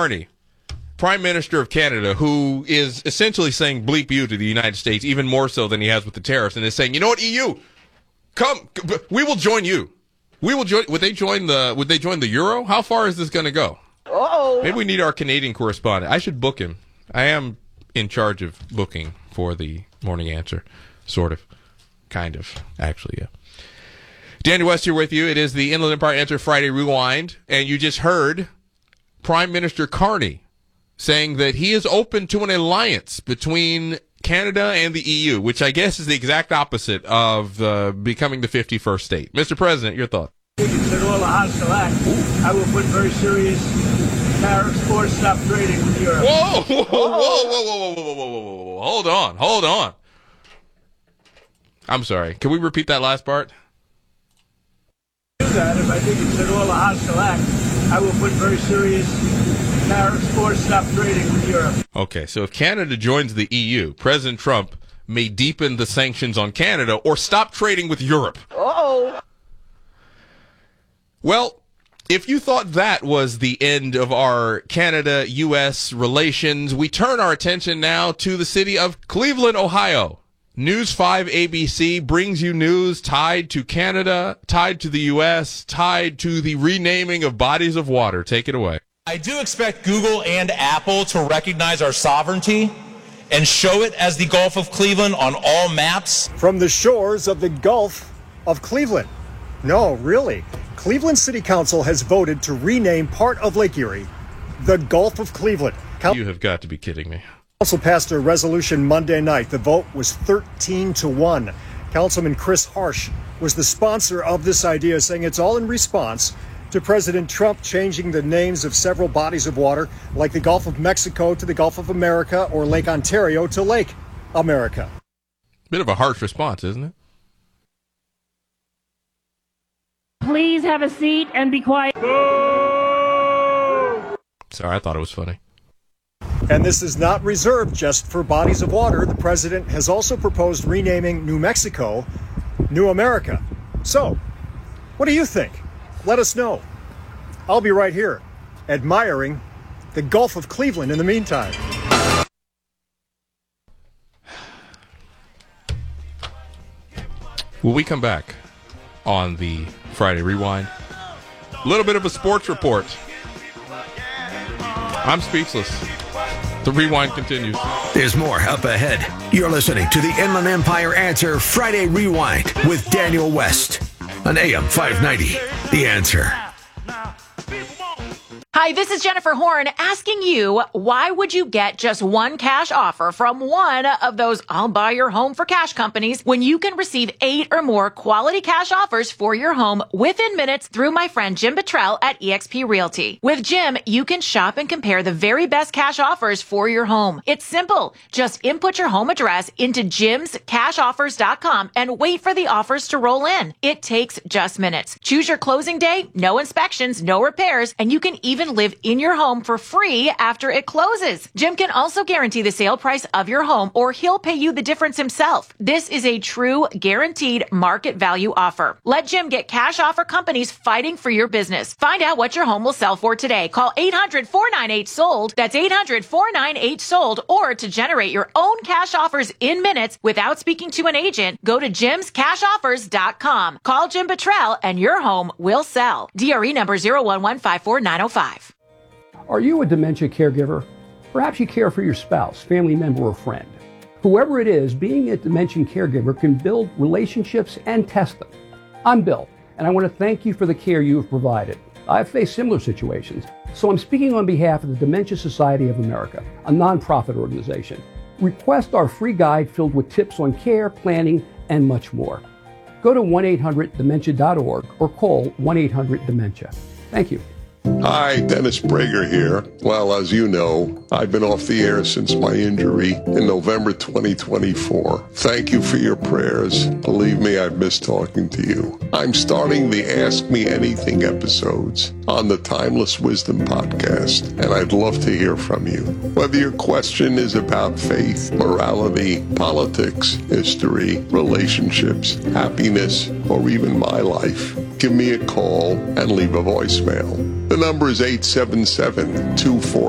Carney, Prime Minister of Canada, who is essentially saying bleep you to the United States, even more so than he has with the tariffs, and is saying, you know what, EU, come, we will join you. We will join. Would they join the euro? How far is this going to go? Uh-oh. Maybe we need our Canadian correspondent. I should book him. I am in charge of booking for the Morning Answer. Sort of. Kind of. Actually, yeah. Daniel West here with you. It is the Inland Empire Answer Friday Rewind, and you just heard Prime Minister Carney saying that he is open to an alliance between Canada and the EU, which I guess is the exact opposite of becoming the 51st state. Mr. President, your thoughts? Consider all a hostile act. I will put very serious tariffs or stop trading with Europe. Whoa. Hold on. I'm sorry. Can we repeat that last part? Do that if I think it's at all a hostile act. I will put very serious tariffs or stop trading with Europe. Okay, so if Canada joins the EU, President Trump may deepen the sanctions on Canada or stop trading with Europe. Uh-oh. Well, if you thought that was the end of our Canada-U.S. relations, we turn our attention now to the city of Cleveland, Ohio. News 5 ABC brings you news tied to Canada, tied to the U.S., tied to the renaming of bodies of water. Take it away. I do expect Google and Apple to recognize our sovereignty and show it as the Gulf of Cleveland on all maps. From the shores of the Gulf of Cleveland. No, really. Cleveland City Council has voted to rename part of Lake Erie the Gulf of Cleveland. You have got to be kidding me. Council passed a resolution Monday night. The vote was 13-1. Councilman Chris Harsh was the sponsor of this idea, saying it's all in response to President Trump changing the names of several bodies of water, like the Gulf of Mexico to the Gulf of America or Lake Ontario to Lake America. Bit of a harsh response, isn't it? Please have a seat and be quiet. Sorry, I thought it was funny. And this is not reserved just for bodies of water. The president has also proposed renaming New Mexico New America. So, what do you think? Let us know. I'll be right here, admiring the Gulf of Cleveland in the meantime. Will we come back on the Friday Rewind? A little bit of a sports report. I'm speechless. The Rewind continues. There's more up ahead. You're listening to the Inland Empire Answer Friday Rewind with Daniel West on AM 590. The Answer. Hi, this is Jennifer Horn asking you, why would you get just one cash offer from one of those I'll buy your home for cash companies when you can receive 8 or more quality cash offers for your home within minutes through my friend Jim Bottrell at eXp Realty. With Jim, you can shop and compare the very best cash offers for your home. It's simple. Just input your home address into jimscashoffers.com and wait for the offers to roll in. It takes just minutes. Choose your closing day, no inspections, no repairs, and you can even live in your home for free after it closes. Jim can also guarantee the sale price of your home, or he'll pay you the difference himself. This is a true guaranteed market value offer. Let Jim get cash offer companies fighting for your business. Find out what your home will sell for today. Call 800-498-SOLD. That's 800-498-SOLD. Or to generate your own cash offers in minutes without speaking to an agent, go to jimscashoffers.com. Call Jim Bottrell and your home will sell. DRE number 01154-905. Are you a dementia caregiver? Perhaps you care for your spouse, family member, or friend. Whoever it is, being a dementia caregiver can build relationships and test them. I'm Bill, and I want to thank you for the care you have provided. I've faced similar situations, so I'm speaking on behalf of the Dementia Society of America, a nonprofit organization. Request our free guide filled with tips on care, planning, and much more. Go to 1-800-DEMENTIA.org or call 1-800-DEMENTIA. Thank you. Hi, Dennis Prager here. Well, as you know, I've been off the air since my injury in November 2024. Thank you for your prayers. Believe me, I've missed talking to you. I'm starting the Ask Me Anything episodes on the Timeless Wisdom podcast, and I'd love to hear from you. Whether your question is about faith, morality, politics, history, relationships, happiness, or even my life, give me a call and leave a voicemail. The number is 877-24